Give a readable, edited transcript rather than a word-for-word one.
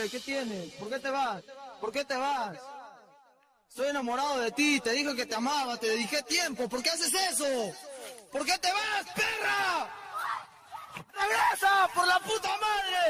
Oye, ¿qué tienes? ¿Por qué te vas? ¿Por qué te vas? Estoy enamorado de ti, te dije que te amaba, te dediqué tiempo, ¿por qué haces eso? ¿Por qué te vas, perra? ¡Regresa, por la puta madre!